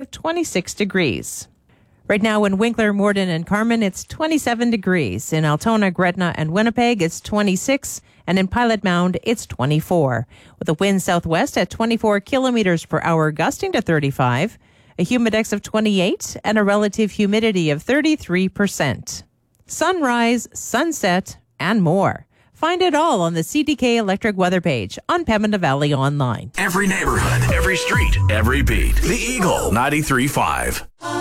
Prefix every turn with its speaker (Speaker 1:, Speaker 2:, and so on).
Speaker 1: of 26 degrees. Right now in Winkler, Morden, and Carman, it's 27 degrees. In Altona, Gretna, and Winnipeg, it's 26. And in Pilot Mound, it's 24. With a wind southwest at 24 kilometers per hour, gusting to 35. A humidex of 28 and a relative humidity of 33%. Sunrise, sunset, and more. Find it all on the CDK Electric weather page on Pembina Valley Online.
Speaker 2: Every neighborhood, every street, every beat. The Eagle 93.5.